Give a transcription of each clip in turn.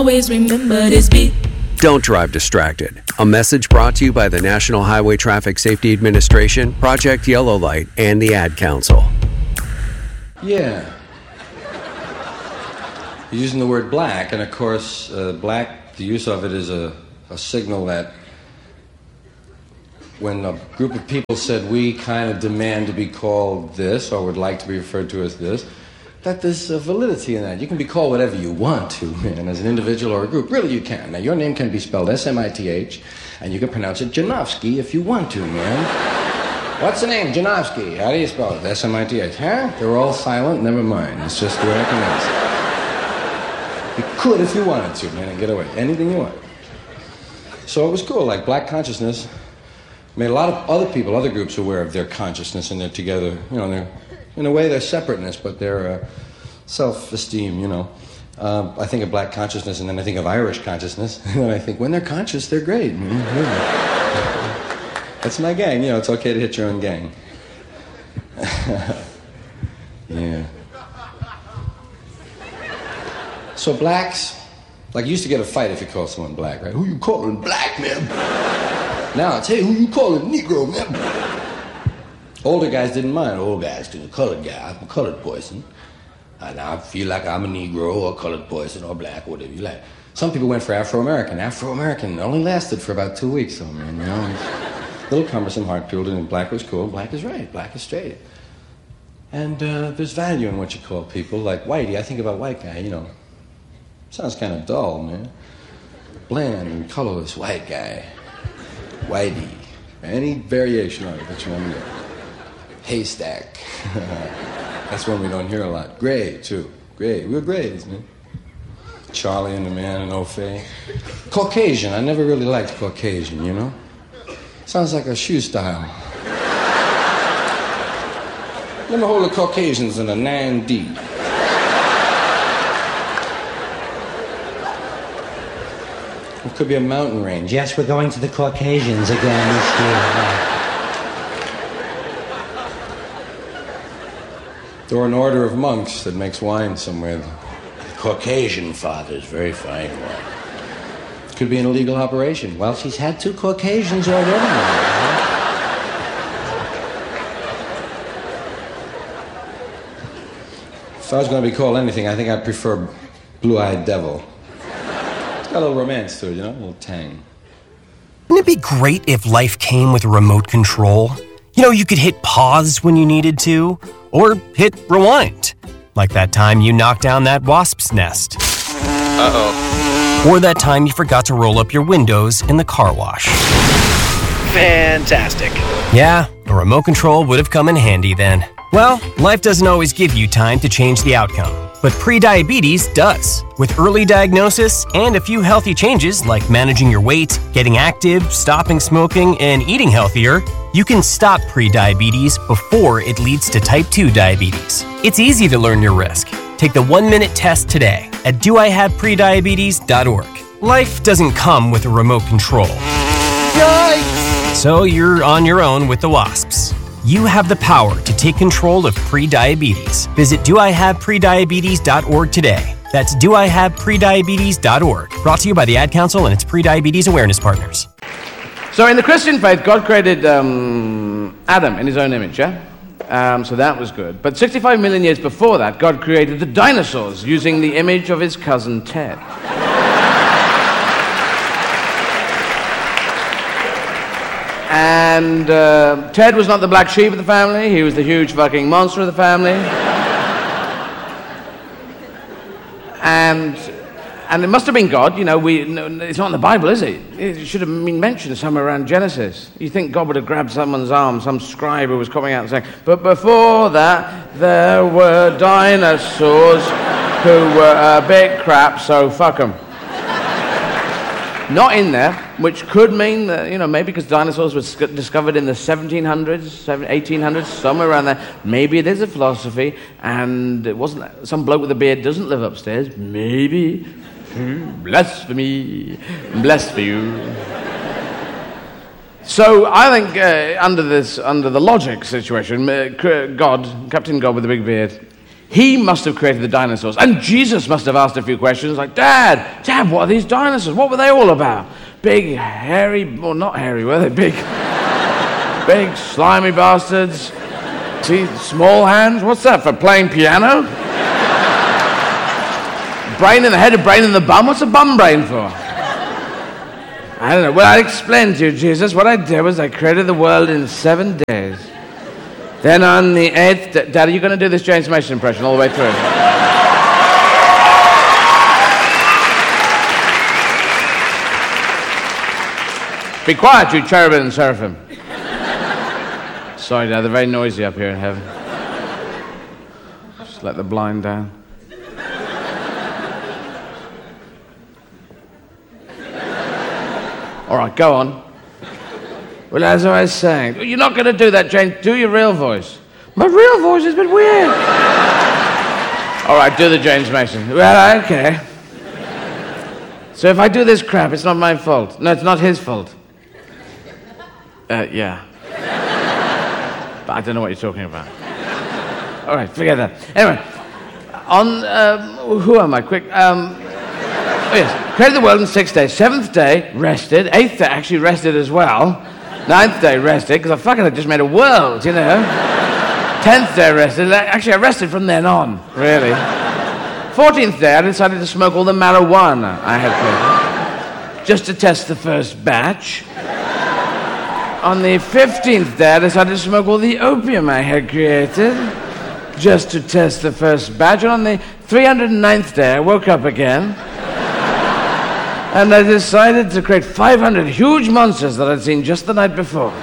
Always remember this beat. Don't drive distracted. A message brought to you by the National Highway Traffic Safety Administration, Project Yellow Light, and the Ad Council. Yeah. You're using the word black, and of course, black, the use of it is a signal that when a group of people said, we kind of demand to be called this, or would like to be referred to as this, that there's a validity in that. You can be called whatever you want to, man, as an individual or a group. Really, you can. Now, your name can be spelled S-M-I-T-H, and you can pronounce it Janowski if you want to, man. What's the name? Janowski. How do you spell it? S-M-I-T-H. Huh? They're all silent. Never mind. It's just the way I pronounce it. You could if you wanted to, man, and get away. Anything you want. So it was cool. Like, black consciousness made a lot of other people, other groups aware of their consciousness, and they're together, you know, they're, in a way, they're separateness, but they're self-esteem, you know. I think of black consciousness, and then I think of Irish consciousness, and then I think, when they're conscious, they're great. That's my gang, you know, it's okay to hit your own gang. Yeah. So blacks, like, you used to get a fight if you called someone black, right? Who you calling black, man? Now it's, hey, who you calling Negro, man? Older guys didn't mind. Old guys didn't. Colored guy. I'm a colored person. And I feel like I'm a Negro or a colored person or black, whatever you like. Some people went for Afro-American. Afro-American only lasted for about 2 weeks, though, man. You know, a little cumbersome, hard-pilled, and black was cool. Black is right. Black is straight. And there's value in what you call people. Like whitey, I think about white guy, you know. Sounds kind of dull, man. Bland and colorless white guy. Whitey. Any variation of it that you want to get. Haystack. That's one we don't hear a lot. Gray, too. Gray. We're grays, man. Charlie and the Man and O'Fay. Caucasian. I never really liked Caucasian, you know? Sounds like a shoe style. Let me hold the Caucasians in a 9D. It could be a mountain range. Yes, we're going to the Caucasians again this year. Or an order of monks that makes wine somewhere. The Caucasian fathers, very fine wine. Could be an illegal operation. Well, she's had 2 Caucasians already. If I was going to be called anything, I think I'd prefer Blue-Eyed Devil. It's got a little romance to it, you know, a little tang. Wouldn't it be great if life came with a remote control? You know, you could hit pause when you needed to, or hit rewind. Like that time you knocked down that wasp's nest. Uh-oh. Or that time you forgot to roll up your windows in the car wash. Fantastic. Yeah, a remote control would have come in handy then. Well, life doesn't always give you time to change the outcome, but prediabetes does. With early diagnosis and a few healthy changes like managing your weight, getting active, stopping smoking, and eating healthier, you can stop prediabetes before it leads to type 2 diabetes. It's easy to learn your risk. Take the 1-minute test today at doihaveprediabetes.org. Life doesn't come with a remote control. Yikes! So you're on your own with the wasps. You have the power to take control of prediabetes. Visit doihaveprediabetes.org today. That's doihaveprediabetes.org. Brought to you by the Ad Council and its pre-diabetes awareness partners. So in the Christian faith, God created Adam in his own image, yeah? So that was good. But 65 million years before that, God created the dinosaurs using the image of his cousin Ted. And Ted was not the black sheep of the family. He was the huge fucking monster of the family. And it must have been God. You know, it's not in the Bible, is it? It should have been mentioned somewhere around Genesis. You think God would have grabbed someone's arm, some scribe who was coming out and saying, but before that, there were dinosaurs who were a bit crap, so fuck them. Not in there, which could mean that, you know, maybe because dinosaurs were discovered in the 1700s, 1800s, somewhere around there. Maybe it is a philosophy, and it wasn't some bloke with a beard doesn't live upstairs. Maybe. Blasphemy. Blessed for you. So I think under the logic situation, Captain God with the big beard, He must have created the dinosaurs. And Jesus must have asked a few questions like, Dad, what are these dinosaurs? What were they all about? Big, hairy, well, not hairy, were they? Big, slimy bastards. See, small hands. What's that, for playing piano? Brain in the head, a brain in the bum? What's a bum brain for? I don't know. Well, I explained to you, Jesus. What I did was I created the world in 7 days. Then on the 8th day... Dad, are you going to do this James Mason impression all the way through? Be quiet, you cherubim and seraphim. Sorry, Dad, they're very noisy up here in heaven. Just let the blind down. All right, go on. Well, as I was saying, you're not going to do that, James. Do your real voice. My real voice is a bit weird. All right, do the James Mason. Well, okay. So if I do this crap, it's not my fault. No, it's not his fault. Yeah. But I don't know what you're talking about. All right, forget that. Anyway, who am I? Quick. Oh, yes. Created the world in 6 days. 7th day, rested. 8th day, actually rested as well. 9th day, rested, because I just made a world, you know. 10th day, rested. Actually, I rested from then on, really. 14th day, I decided to smoke all the marijuana I had created, just to test the first batch. On the 15th day, I decided to smoke all the opium I had created, just to test the first batch. And on the 309th day, I woke up again. And I decided to create 500 huge monsters that I'd seen just the night before.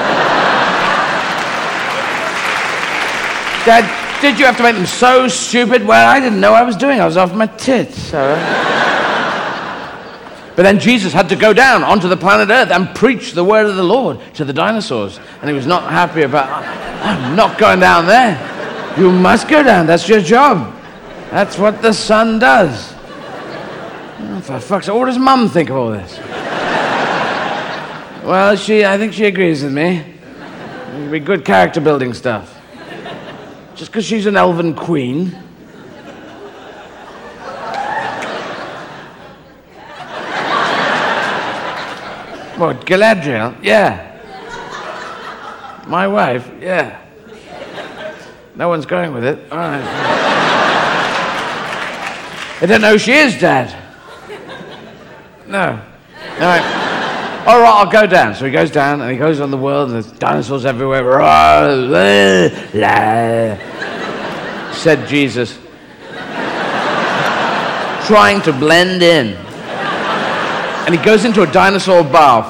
Dad, did you have to make them so stupid? Well, I didn't know what I was doing. I was off my tits, so... But then Jesus had to go down onto the planet Earth and preach the word of the Lord to the dinosaurs. And he was not happy about, I'm not going down there. You must go down. That's your job. That's what the son does. Oh, for fuck's sake, what does Mum think of all this? Well, I think she agrees with me. It'll be good character building stuff. Just because she's an elven queen. What, Galadriel? Yeah. My wife? Yeah. No one's going with it. All right. I don't know who she is, Dad. No. All right. All right, I'll go down. So he goes down, and he goes on the world, and there's dinosaurs everywhere. Said Jesus. Trying to blend in. And he goes into a dinosaur bar.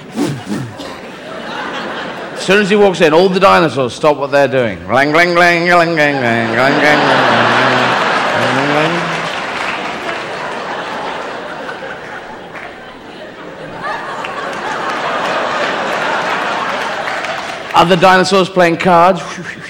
As soon as he walks in, all the dinosaurs stop what they're doing. Glang, glang, glang, glang, glang, glang, glang, glang, glang. Other dinosaurs playing cards.